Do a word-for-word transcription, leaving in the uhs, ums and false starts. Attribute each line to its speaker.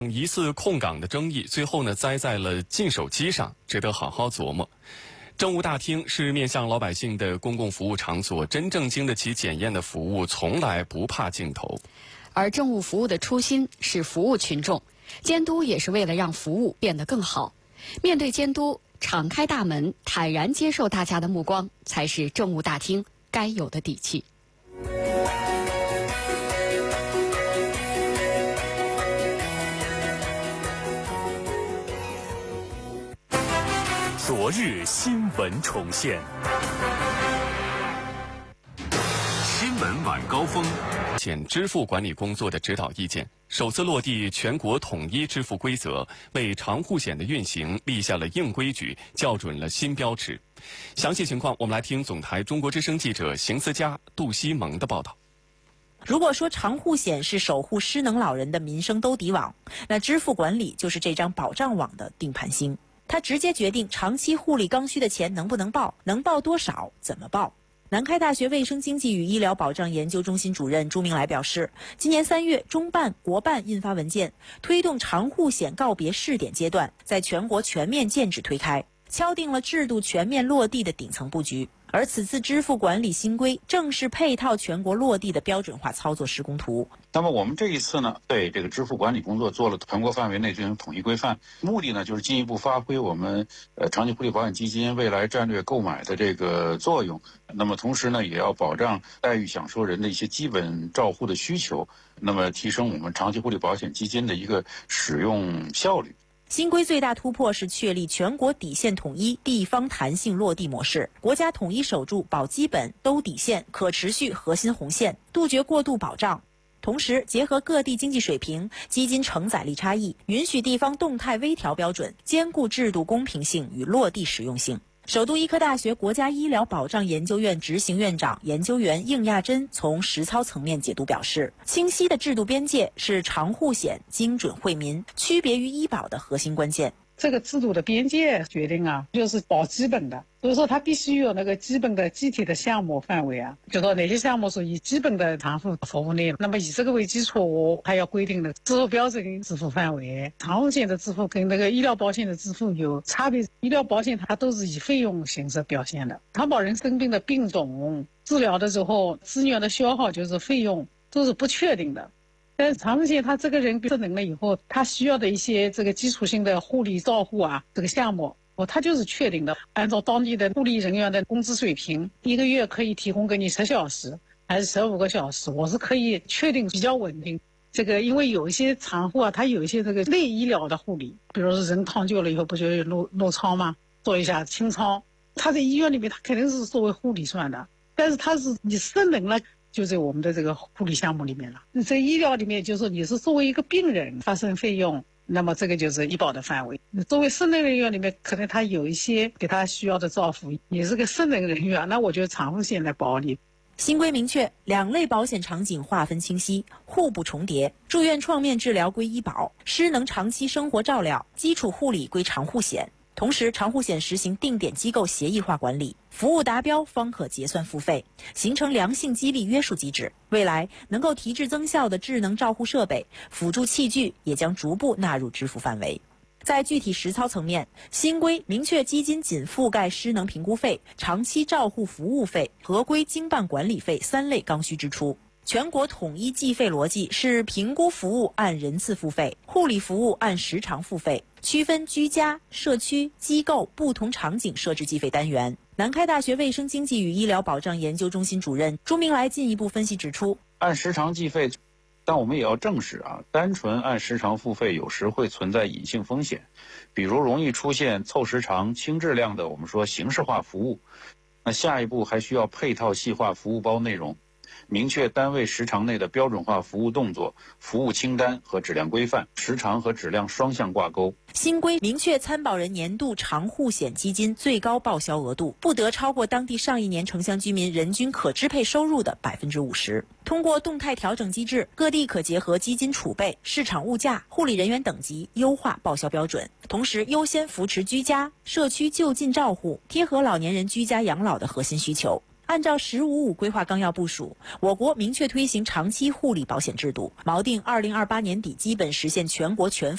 Speaker 1: 疑似控岗的争议，最后呢栽在了进手机上，值得好好琢磨。政务大厅是面向老百姓的公共服务场所，真正经得起检验的服务，从来不怕镜头。
Speaker 2: 而政务服务的初心是服务群众，监督也是为了让服务变得更好。面对监督，敞开大门，坦然接受大家的目光，才是政务大厅该有的底气。
Speaker 3: 昨日新闻重现，新闻晚高峰，
Speaker 1: 简支付管理工作的指导意见，首次落地全国统一支付规则，为长户险的运行立下了硬规矩，校准了新标尺。详细情况，我们来听总台中国之声记者邢思佳、杜西蒙的报道。
Speaker 4: 如果说长户险是守护失能老人的民生兜底网，那支付管理就是这张保障网的定盘星。它直接决定长期护理刚需的钱能不能报，能报多少，怎么报。南开大学卫生经济与医疗保障研究中心主任朱明来表示，今年三月，中办、国办印发文件，推动长户险告别试点阶段，在全国全面建制推开，敲定了制度全面落地的顶层布局。而此次支付管理新规正是配套全国落地的标准化操作施工图。
Speaker 5: 那么我们这一次呢，对这个支付管理工作做了全国范围内进行统一规范，目的呢就是进一步发挥我们呃长期护理保险基金未来战略购买的这个作用。那么同时呢，也要保障待遇享受人的一些基本照护的需求，那么提升我们长期护理保险基金的一个使用效率。
Speaker 4: 新规最大突破是确立全国底线统一、地方弹性落地模式，国家统一守住保基本、兜底线、可持续核心红线，杜绝过度保障。同时，结合各地经济水平、基金承载力差异，允许地方动态微调标准，兼顾制度公平性与落地实用性。首都医科大学国家医疗保障研究院执行院长、研究员应亚珍从实操层面解读表示，清晰的制度边界是长户险精准惠民、区别于医保的核心关键。
Speaker 6: 这个制度的边界决定啊，就是保基本的，所以说它必须有那个基本的具体的项目范围啊，就说哪些项目属于基本的长户服务内，那么以这个为基础，还要规定的支付标准、支付范围。长户险的支付跟那个医疗保险的支付有差别，医疗保险它都是以费用形式表现的，担保人生病的病种、治疗的时候资源的消耗就是费用都是不确定的。但是长户险他这个人失能了以后，他需要的一些这个基础性的护理照护啊，这个项目哦，它就是确定的，按照当地的护理人员的工资水平，一个月可以提供给你十小时还是十五个小时，我是可以确定比较稳定。这个因为有一些长户啊，他有一些这个类医疗的护理，比如说人躺久了以后不就有漏漏操吗？做一下清操，他在医院里面他肯定是作为护理算的，但是他是你失能了。就在我们的这个护理项目里面了，在医疗里面，就是说你是作为一个病人发生费用，那么这个就是医保的范围。作为失能人员里面，可能他有一些给他需要的照护，也是个失能人员，那我觉得长户险来保你。
Speaker 4: 新规明确，两类保险场景划分清晰，互不重叠。住院创面治疗归医保，失能长期生活照料、基础护理归长户险。同时，长户险实行定点机构协议化管理，服务达标方可结算付费，形成良性激励约束机制。未来能够提质增效的智能照护设备、辅助器具也将逐步纳入支付范围。在具体实操层面，新规明确基金仅覆盖失能评估费、长期照护服务费、合规经办管理费三类刚需支出。全国统一计费逻辑是评估服务按人次付费，护理服务按时长付费，区分居家、社区、机构不同场景设置计费单元。南开大学卫生经济与医疗保障研究中心主任朱明来进一步分析指出，
Speaker 5: 按时长计费，但我们也要正视啊，单纯按时长付费有时会存在隐性风险，比如容易出现凑时长、轻质量的我们说形式化服务。那下一步还需要配套细化服务包内容，明确单位时长内的标准化服务动作、服务清单和质量规范，时长和质量双向挂钩。
Speaker 4: 新规明确参保人年度长户险基金最高报销额度不得超过当地上一年城乡居民人均可支配收入的百分之五十。通过动态调整机制，各地可结合基金储备、市场物价、护理人员等级，优化报销标准。同时，优先扶持居家、社区就近照护，贴合老年人居家养老的核心需求。 按照“十五五”规划纲要部署，我国明确推行长期护理保险制度，锚定二零二八年底基本实现全国全